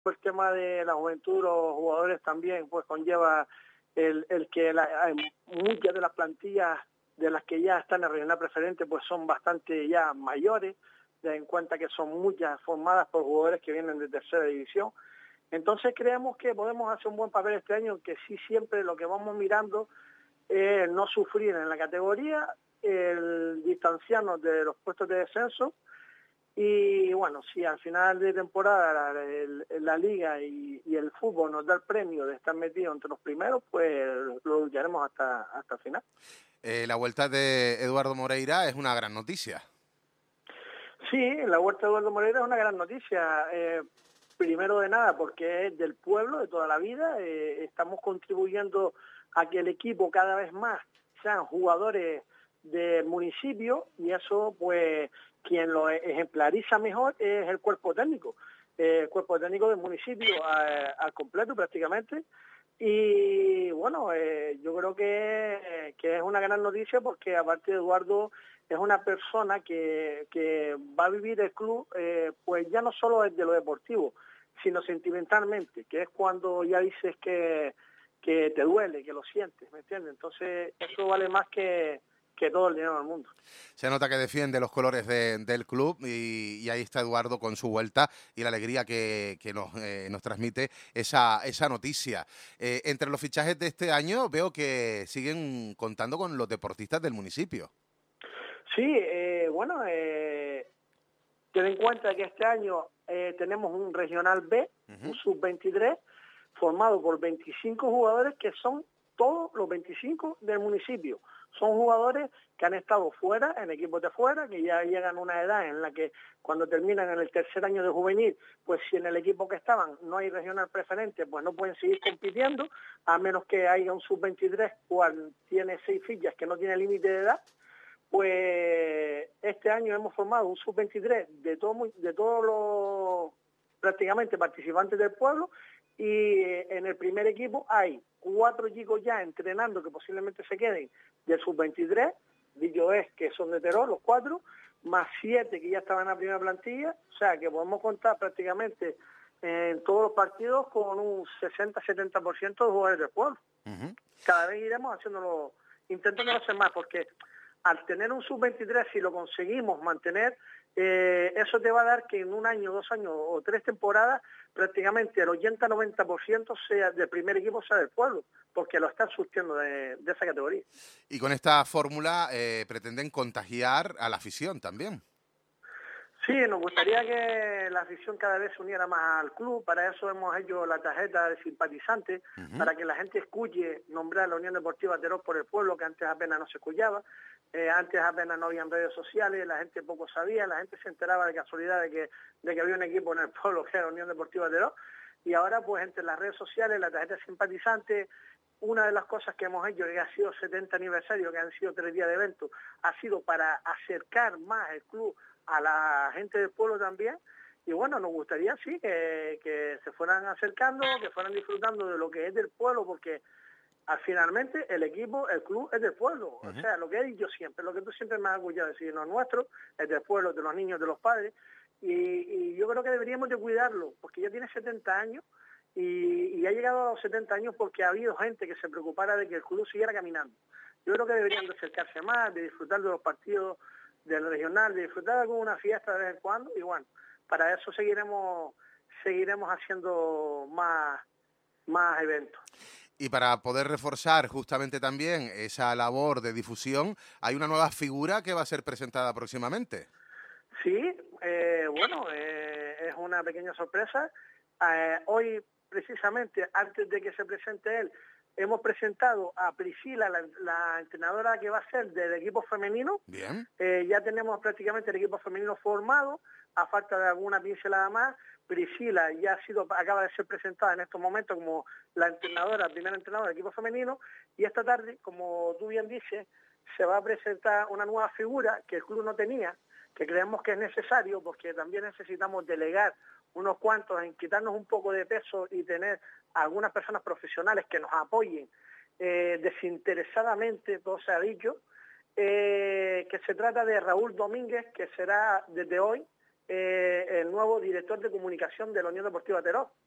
el tema de la juventud, los jugadores también, pues conlleva el que muchas de las plantillas de las que ya están en regional preferente, pues son bastante ya mayores, ten en cuenta que son muchas formadas por jugadores que vienen de tercera división. Entonces creemos que podemos hacer un buen papel este año, que sí siempre lo que vamos mirando es no sufrir en la categoría, el distanciarnos de los puestos de descenso. Y bueno, si al final de temporada la liga y el fútbol nos da el premio de estar metidos entre los primeros, pues lo lucharemos hasta el final. La vuelta de Eduardo Moreira es una gran noticia. Sí, la vuelta de Eduardo Moreira es una gran noticia. Primero de nada, porque es del pueblo de toda la vida. Estamos contribuyendo a que el equipo cada vez más sean jugadores del municipio, y eso pues quien lo ejemplariza mejor es el cuerpo técnico del municipio al completo prácticamente. Y bueno, yo creo que es una gran noticia, porque aparte de Eduardo es una persona que va a vivir el club, pues ya no solo desde lo deportivo, sino sentimentalmente, que es cuando ya dices que te duele, que lo sientes, ¿me entiendes? Entonces eso vale más que todo el dinero del mundo. Se nota que defiende los colores del club y ahí está Eduardo con su vuelta y la alegría que nos transmite esa noticia. Entre los fichajes de este año veo que siguen contando con los deportistas del municipio. Sí, bueno, ten en cuenta que este año tenemos un regional B, un sub-23, formado por 25 jugadores que son todos los 25 del municipio. Son jugadores que han estado fuera, en equipos de fuera, que ya llegan a una edad en la que cuando terminan en el tercer año de juvenil, pues si en el equipo que estaban no hay regional preferente, pues no pueden seguir compitiendo, a menos que haya un sub-23, cual tiene 6 fichas, que no tiene límite de edad. Pues este año hemos formado un sub-23 de todos los prácticamente participantes del pueblo, y en el primer equipo hay 4 chicos ya entrenando que posiblemente se queden del sub-23, dicho es que son de Terol los 4, más 7 que ya estaban en la primera plantilla, o sea que podemos contar prácticamente en todos los partidos con un 60-70% de jugadores del pueblo. Cada vez iremos haciéndolo, intentándolo hacer más, porque al tener un sub-23, si lo conseguimos mantener, eso te va a dar que en un año, 2 años o 3 temporadas, prácticamente el 80-90% sea del primer equipo, sea del pueblo, porque lo están surtiendo de esa categoría. Y con esta fórmula pretenden contagiar a la afición también. Sí, nos gustaría que la afición cada vez se uniera más al club. Para eso hemos hecho la tarjeta de simpatizante, para que la gente escuche nombrar a la Unión Deportiva Terol por el pueblo, que antes apenas no se escuchaba. Antes apenas no habían redes sociales, la gente poco sabía, la gente se enteraba de casualidad de que había un equipo en el pueblo que era la Unión Deportiva Terol. Y ahora pues entre las redes sociales, la tarjeta de simpatizante, una de las cosas que hemos hecho, que ha sido 70 aniversario, que han sido 3 días de evento, ha sido para acercar más el club a la gente del pueblo también. Y bueno, nos gustaría sí que se fueran acercando, que fueran disfrutando de lo que es del pueblo, porque finalmente el equipo, el club es del pueblo. O sea, lo que he dicho siempre, lo que tú siempre me has escuchado decir, no es nuestro, es del pueblo, de los niños, de los padres, y yo creo que deberíamos de cuidarlo, porque ya tiene 70 años y ha llegado a los 70 años porque ha habido gente que se preocupara de que el club siguiera caminando. Yo creo que deberían de acercarse más, de disfrutar de los partidos del regional, de disfrutar de alguna fiesta de vez en cuando, y bueno, para eso seguiremos haciendo más eventos. Y para poder reforzar justamente también esa labor de difusión, hay una nueva figura que va a ser presentada próximamente. Sí, bueno, es una pequeña sorpresa. Hoy, precisamente, antes de que se presente él, hemos presentado a Priscila, la entrenadora que va a ser del equipo femenino. Bien. Ya tenemos prácticamente el equipo femenino formado, a falta de alguna pincelada más. Priscila ya acaba de ser presentada en estos momentos como la primera entrenadora del equipo femenino, y esta tarde, como tú bien dices, se va a presentar una nueva figura que el club no tenía, que creemos que es necesario, porque también necesitamos delegar unos cuantos en quitarnos un poco de peso y tener algunas personas profesionales que nos apoyen desinteresadamente, todo se ha dicho, que se trata de Raúl Domínguez, que será desde hoy el nuevo director de comunicación de la Unión Deportiva Terol.